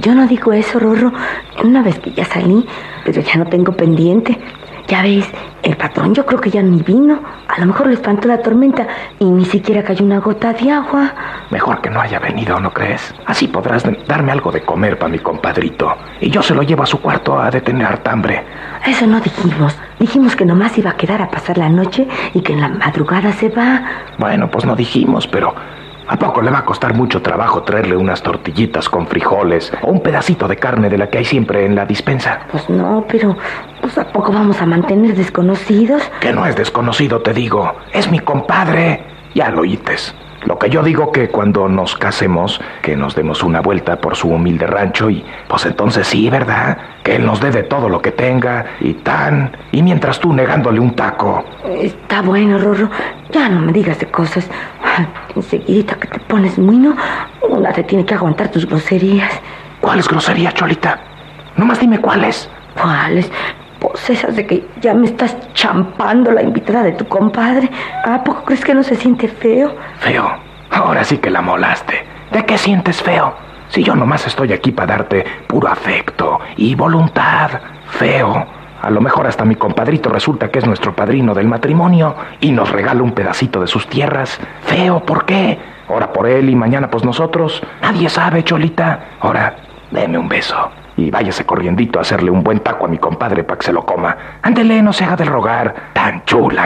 Yo no digo eso, Rorro. Una vez que ya salí, pero ya no tengo pendiente. Ya ves, el patrón yo creo que ya ni vino. A lo mejor le espantó la tormenta y ni siquiera cayó una gota de agua. Mejor que no haya venido, ¿no crees? Así podrás darme algo de comer para mi compadrito. Y yo se lo llevo a su cuarto a detener hartambre. Eso no dijimos. Dijimos que nomás iba a quedar a pasar la noche y que en la madrugada se va. Bueno, pues no dijimos, pero ¿a poco le va a costar mucho trabajo traerle unas tortillitas con frijoles o un pedacito de carne de la que hay siempre en la dispensa? Pues no, pero pues ¿a poco vamos a mantener desconocidos? Que no es desconocido, te digo. Es mi compadre. Ya lo oítes. Lo que yo digo que cuando nos casemos, que nos demos una vuelta por su humilde rancho y pues entonces sí, ¿verdad? Que él nos dé de todo lo que tenga y mientras tú negándole un taco. Está bueno, Rorro. Ya no me digas de cosas. Enseguida que te pones muino, una te tiene que aguantar tus groserías. ¿Cuáles groserías, Cholita? Nomás dime cuáles. ¿Cuáles? Pues esas de que ya me estás champando la invitada de tu compadre. ¿A poco crees que no se siente feo? ¿Feo? Ahora sí que la molaste. ¿De qué sientes feo? Si yo nomás estoy aquí para darte puro afecto y voluntad. Feo. A lo mejor hasta mi compadrito resulta que es nuestro padrino del matrimonio y nos regala un pedacito de sus tierras. Feo, ¿por qué? Ahora por él y mañana pues nosotros. Nadie sabe, Cholita. Ahora, deme un beso. Y váyase corriendito a hacerle un buen taco a mi compadre para que se lo coma. Ándele, no se haga del rogar. Tan chula